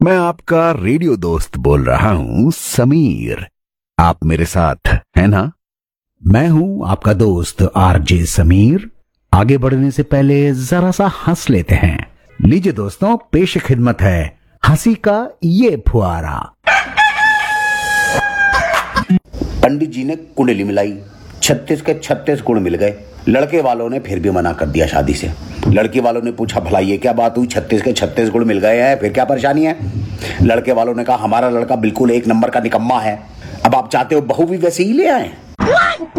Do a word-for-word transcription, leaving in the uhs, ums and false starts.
मैं आपका रेडियो दोस्त बोल रहा हूँ समीर। आप मेरे साथ हैं ना? मैं हूं आपका दोस्त आरजे समीर। आगे बढ़ने से पहले जरा सा हंस लेते हैं। लीजिए दोस्तों, पेश खिदमत है हंसी का ये फुहारा। पंडित जी ने कुंडली मिलाई, छत्तीस के छत्तीस गुण मिल गए। लड़के वालों ने फिर भी मना कर दिया शादी से। लड़की वालों ने पूछा, भला ये क्या बात हुई, छत्तीस के छत्तीस गुण मिल गए हैं, फिर क्या परेशानी है? लड़के वालों ने कहा, हमारा लड़का बिल्कुल एक नंबर का निकम्मा है। अब आप चाहते हो बहू भी वैसे ही ले आए?